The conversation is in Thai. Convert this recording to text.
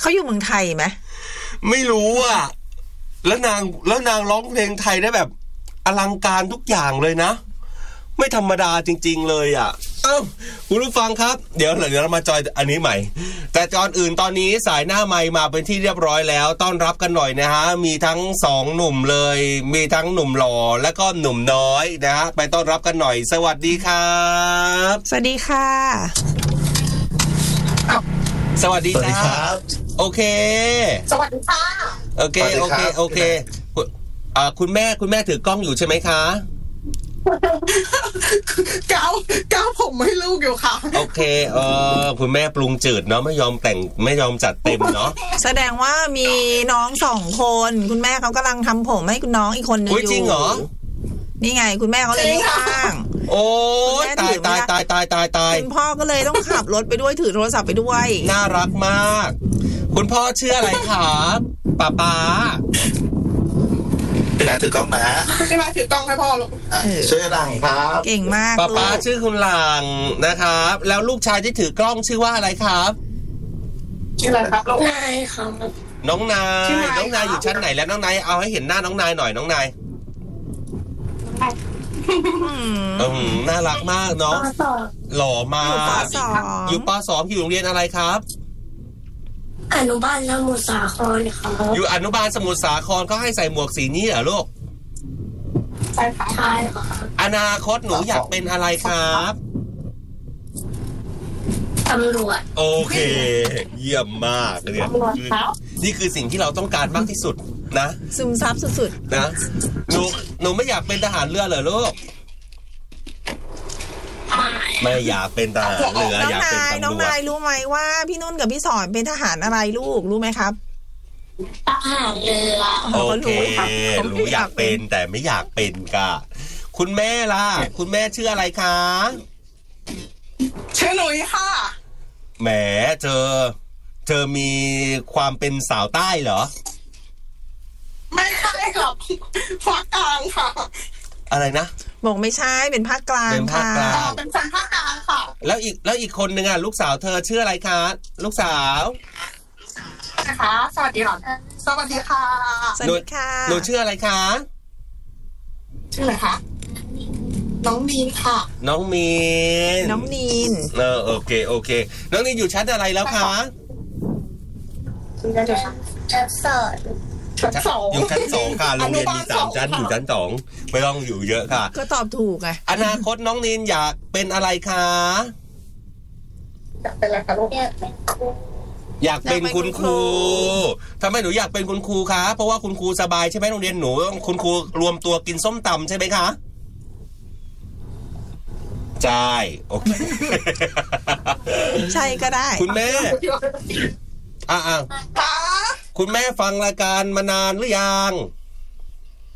เขาอยู่เมืองไทยไหมไม่รู้อ่ะแล้วนางร้องเพลงไทยได้แบบอลังการทุกอย่างเลยนะไม่ธรรมดาจริงๆเลยอ่ะคุณผู้ฟังครับเดี๋ยวเรามาจอยอันนี้ใหม่แต่ก่อนอื่นตอนนี้สายหน้าไมค์มาเป็นที่เรียบร้อยแล้วต้อนรับกันหน่อยนะฮะมีทั้ง2หนุ่มเลยมีทั้งหนุ่มหล่อและก็หนุ่มน้อยนะฮะไปต้อนรับกันหน่อยสวัสดีครับสวัสดีค่ะสวัสดีครับโอเคสวัสดีค่ะโอเคคุณแม่ถือกล้องอยู่ใช่ไหมคะก้าวผมให้ลูกอยู่ค่ะโอเคคุณแม่ปรุงจืดเนาะไม่ยอมแต่งไม่ยอมจัดเต็มเนาะแสดงว่ามีน้อง2คนคุณแม่เขากำลังทำผมให้คุณน้องอีกคนนึงอยู่จริงเหรอนี่ไงคุณแม่เขาเลยข้างโอ้ตายคุณพ่อก็เลยต้องขับรถไปด้วยถือโทรศัพท์ไปด้วยน่ารักมากคุณพ่อชื่ออะไรครับป๊าพี่นาถือกล้องนะพี่นาถือกล้องให้พ่อลูกชื่อหลังครับเก่งมากป๊าชื่อคุณหลังนะครับแล้วลูกชายที่ถือกล้องชื่อว่าอะไรครับชื่ออะไรครับน้องนายครับน้องนายอยู่ชั้นไหนแล้วน้องนายเอาให้เห็นหน้าน้องนายหน่อยน้องนายน่ารักมากเนาะหล่อมากอยู่ป.2 อยู่โรงเรียนอะไรครับอนุบาลสมุทรสาครครับอยู่อนุบาลสมุทรสาครก็ให้ใส่หมวกสีนี้เหรอลูกใช่ค่ะใช่ค่ะอนาคตหนูอยากเป็นอะไรครับตำรวจโอเคเยี่ยมมากเนี่ยนี่คือสิ่งที่เราต้องการมากที่สุดนะซึมซับสุดๆนะหนูไม่อยากเป็นทหารเรือเหรอลูกไม่อยากเป็นทหารเรืออยากเป็นตำรวจน้องนายรู้ไหมว่าพี่นุ่นกับพี่สอนเป็นทหารอะไรลูกรู้ไหมครับทหารเรือโอเครู้อยากเป็นแต่ไม่อยากเป็นกะคุณแม่ล่ะคุณแม่ชื่ออะไรคะชื่อหนุ่ยค่ะแหมเธอมีความเป็นสาวใต้เหรอไม่ใช่ครับภาคกลางค่ะอะไรนะบอกไม่ใช่เป็นภาคกลางค่ะเป็นภาคกลางค่ะแล้วอีกคนนึงอ่ะลูกสาวเธอชื่ออะไรคะลูกสาวนะคะสวัสดีค่ะสวัสดีค่ะหนูชื่ออะไรคะชื่ออะไรคะน้องมีนค่ะน้องมีนโอเคน้องนีนอยู่ชั้นอะไรแล้วคะชั้น2 อยู่ชั้น2ค่ะโรงเรียนมี3ชั้นอยู่ชั้น2ไม่ต้องอยู่เยอะค่ะก็ตอบถูกไงอนาคตน้องนีนอยากเป็นอะไรคะอยากเป็นอะไรคะลูกอยากเป็นคุณครูทำไมหนูอยากเป็นคุณครูคะเพราะว่าคุณครูสบายใช่ไหมโรงเรียนหนูคุณครูรวมตัวกินส้มตำใช่ไหมคะใช่โอเคใช่ก็ได้คุณแม่คุณแม่ฟังรายการมานานหรือยัง